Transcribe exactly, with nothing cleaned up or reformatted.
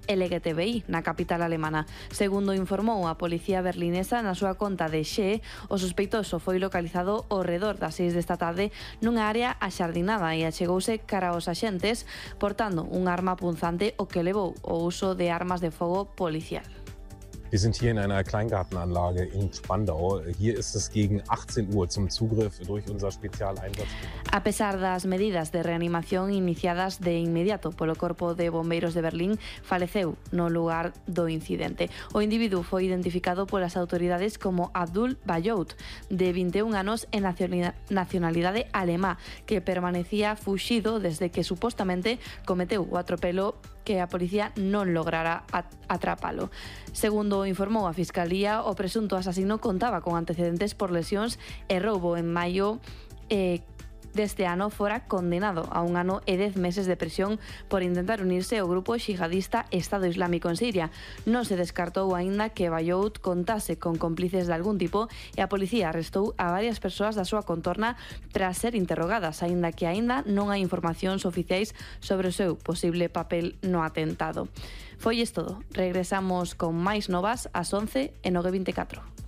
L G T B I na capital alemana. Segundo informou a policía berlinesa na súa conta de Xe, o sospeitoso foi localizado ao redor das seis desta tarde nunha área axardinada e achegouse cara aos axentes portando un arma punzante o que levou ao uso de armas de fogo policial. Wir sind hier in einer Kleingartenanlage in Spandau. Hier ist es gegen achtzehn Uhr zum Zugriff durch unser Spezialeinsatzkommando. A pesar das medidas de reanimación iniciadas de inmediato polo Corpo de Bombeiros de Berlín, faleceu no lugar do incidente. O individuo foi identificado polas autoridades como Abdul Bayout, de vinte e un anos e nacionalidade alemá, que permanecía fuxido desde que supostamente cometeu o atropelo que a policía non lograra atrapalo. Segundo informou a Fiscalía, o presunto asasino contaba con antecedentes por lesións e roubo en maio eh, deste ano fora condenado a un ano e dez meses de prisión por intentar unirse ao grupo xihadista Estado Islámico en Siria. Non se descartou aínda que Bayout contase con cómplices de algún tipo e a policía arrestou a varias persoas da súa contorna tras ser interrogadas, aínda que aínda non hai informacións oficiais sobre o seu posible papel no atentado. Foi isto todo. Regresamos con máis novas ás once en O G vinte e catro.